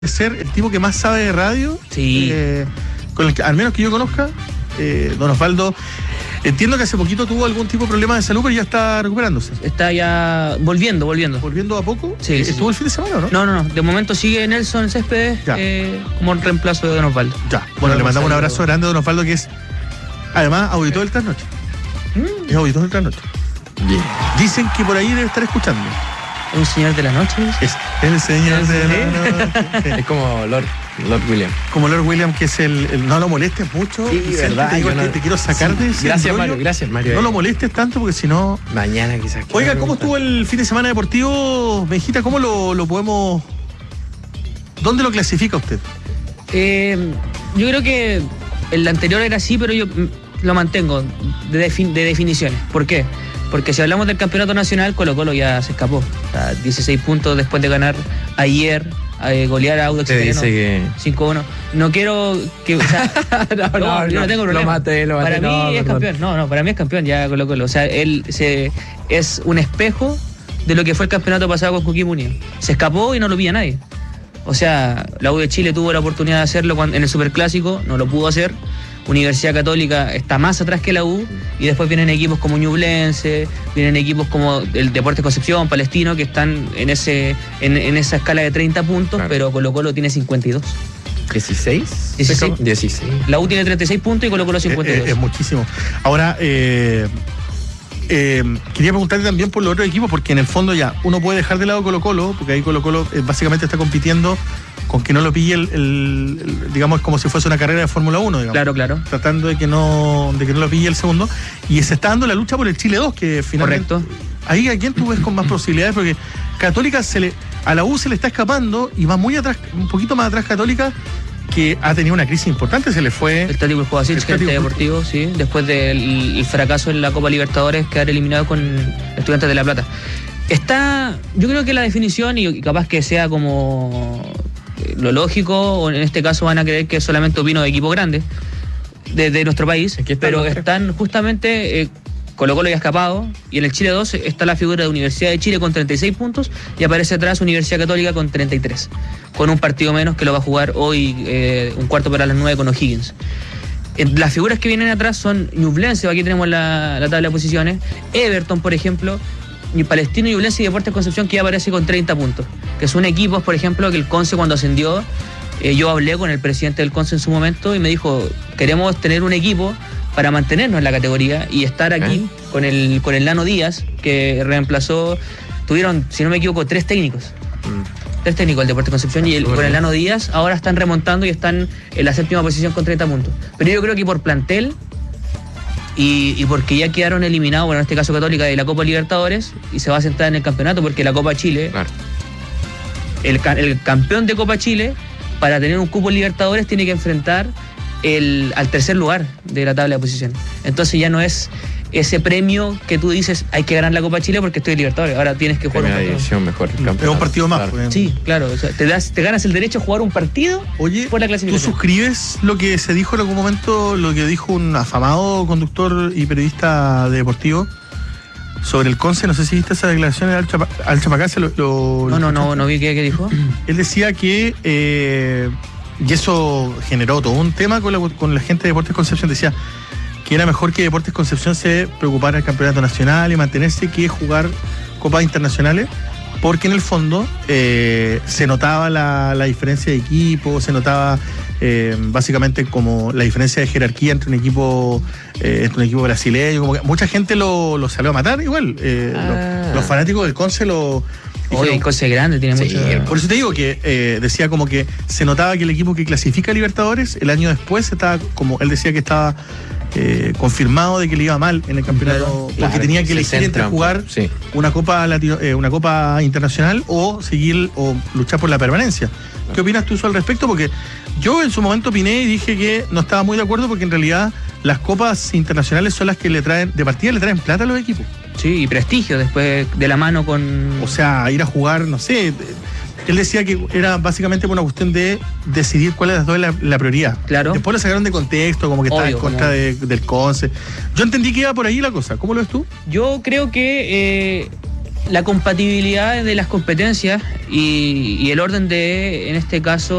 ser el tipo que más sabe de radio, Sí. con el que, al menos que yo conozca, don Osvaldo. Entiendo que hace poquito tuvo algún tipo de problema de salud, pero ya está recuperándose. Está ya volviendo. ¿Volviendo a poco? Sí, ¿Estuvo el fin de semana o no? No. De momento sigue Nelson Céspedes como el reemplazo de Don Osvaldo. Ya. Bueno, le mandamos un abrazo grande a don Osvaldo, que es, además, auditor del Trasnoche. Es auditor del Trasnoche. Bien. Dicen que por ahí debe estar escuchando. ¿Un señor de la noche? Es el señor de la noche. Es como Lord William. Como Lord William, que es el no lo molestes mucho. Sí, Vicente, verdad, te digo yo no- que te quiero sacar de ese Gracias, embrollo. Mario. Gracias, Mario. No lo molestes tanto, porque si no... Mañana quizás. Oiga, ¿cómo estuvo el fin de semana deportivo, Benjita? ¿Cómo lo podemos... ¿Dónde lo clasifica usted? Yo creo que el anterior era así, pero yo lo mantengo de definiciones. ¿Por qué? Porque si hablamos del campeonato nacional, Colo-Colo ya se escapó. O sea, 16 puntos después de ganar ayer, golear a Audax Te Italiano dice que... 5-1. No quiero que... O sea, yo no tengo problema. Lo maté. Para mí es campeón. No, para mí es campeón ya Colo-Colo. O sea, es un espejo de lo que fue el campeonato pasado con Coquimbo Unido. Se escapó y no lo pilla nadie. O sea, la U de Chile tuvo la oportunidad de hacerlo en el Superclásico, no lo pudo hacer. Universidad Católica está más atrás que la U, y después vienen equipos como Ñublense, vienen equipos como el Deportes Concepción, Palestino, que están en esa escala de 30 puntos, Claro. pero Colo-Colo tiene 52. ¿16? 16. La U tiene 36 puntos y Colo-Colo 52. Es muchísimo. Ahora, quería preguntarte también por los otros equipos, porque en el fondo ya uno puede dejar de lado Colo-Colo, porque ahí Colo-Colo básicamente está compitiendo con que no lo pille digamos, como si fuese una carrera de Fórmula 1, digamos. Claro. Tratando de que no lo pille el segundo. Y se está dando la lucha por el Chile 2, que finalmente... Correcto. Ahí, ¿a quién tú ves con más posibilidades? Porque Católica a la U se le está escapando y va muy atrás, un poquito más atrás Católica, que ha tenido una crisis importante. Se le fue... El Tático Jugasic, que es deportivo, sí, después del fracaso en la Copa Libertadores, quedar eliminado con Estudiantes de La Plata. Yo creo que la definición, y capaz que sea como lo lógico, o en este caso van a creer que solamente opino de equipos grandes de nuestro país, pero están justamente... Colo-Colo ya ha escapado, y en el Chile 2 está la figura de Universidad de Chile con 36 puntos, y aparece atrás Universidad Católica con 33, con un partido menos que lo va a jugar hoy, un cuarto para las 9 con O'Higgins. Las figuras que vienen atrás son Ñublense, aquí tenemos la tabla de posiciones, Everton, por ejemplo, Palestino, Ñublense y Deportes Concepción, que ya aparece con 30 puntos, que son equipos, por ejemplo, que el Conce cuando ascendió, yo hablé con el presidente del Conce en su momento y me dijo, queremos tener un equipo para mantenernos en la categoría y estar aquí con el Nano Díaz, que reemplazó, tuvieron, si no me equivoco, 3 técnicos. 3 técnicos del Deportes Concepción, y con el Nano Díaz ahora están remontando y están en la 7ª posición con 30 puntos. Pero yo creo que por plantel y porque ya quedaron eliminados, bueno, en este caso Católica, de la Copa Libertadores, y se va a sentar en el campeonato, porque la Copa Chile, Claro. el campeón de Copa Chile, para tener un cupo en Libertadores, tiene que enfrentar al tercer lugar de la tabla de posiciones. Entonces ya no es ese premio que tú dices, hay que ganar la Copa Chile porque estoy en Libertadores. Ahora tienes que jugar un Primera partido. división, mejor. Es un partido más. Claro. Pues. Sí, claro. O sea, te ganas el derecho a jugar un partido. Oye, por la ¿tú clasificación. suscribes lo que se dijo en algún momento, lo que dijo un afamado conductor y periodista deportivo sobre el Conce? No sé si viste esa declaración de Al Chapacase. No vi qué dijo. Él decía que, y eso generó todo un tema con la gente de Deportes Concepción, decía que era mejor que Deportes Concepción se preocupara del campeonato nacional y mantenerse que jugar copas internacionales, porque en el fondo se notaba la diferencia de equipo, se notaba básicamente como la diferencia de jerarquía entre un equipo brasileño, como que mucha gente lo salió a matar igual. Los fanáticos del Conce Oye, el Conce es grande, tiene Sí, mucho. por eso te digo que decía como que se notaba que el equipo que clasifica a Libertadores, el año después estaba, como él decía, que estaba confirmado de que le iba mal en el campeonato, porque tenía que elegir entre jugar una copa internacional o seguir o luchar por la permanencia. ¿Qué opinas tú al respecto? Porque yo en su momento opiné y dije que no estaba muy de acuerdo, porque en realidad las copas internacionales son las que le traen plata a los equipos. Sí, y prestigio después de la mano con... O sea, ir a jugar, no sé. Él decía que era básicamente por una cuestión de decidir cuál de las dos es la prioridad. Claro. Después lo sacaron de contexto, como que estaba en contra del Conce. Yo entendí que iba por ahí la cosa. ¿Cómo lo ves tú? Yo creo que la compatibilidad de las competencias y el orden de, en este caso,